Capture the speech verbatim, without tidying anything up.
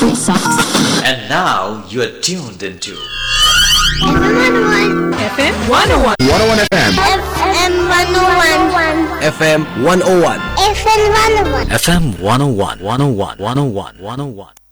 And now you are tuned into F M one oh one. one oh one F M. F M one oh one. F M one oh one. F M one oh one. F M one oh one, one oh one, one oh one, one oh one.